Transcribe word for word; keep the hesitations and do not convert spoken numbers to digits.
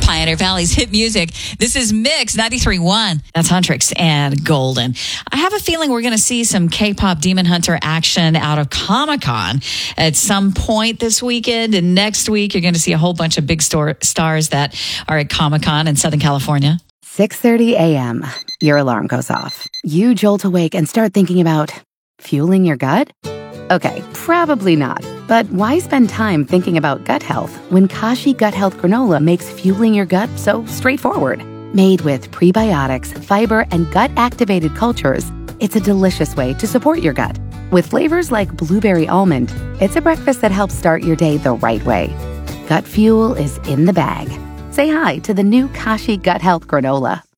Pioneer Valley's hit music. This is Mix ninety-three point one. That's Huntrix and Golden. I have a feeling we're going to see some K-pop Demon Hunter action out of Comic-Con at some point this weekend. And next week, you're going to see a whole bunch of big store stars that are at Comic-Con in Southern California. six thirty a.m. Your alarm goes off. You jolt awake and start thinking about fueling your gut? Okay, probably not. But why spend time thinking about gut health when Kashi Gut Health Granola makes fueling your gut so straightforward? Made with prebiotics, fiber, and gut-activated cultures, it's a delicious way to support your gut. With flavors like blueberry almond, it's a breakfast that helps start your day the right way. Gut fuel is in the bag. Say hi to the new Kashi Gut Health Granola.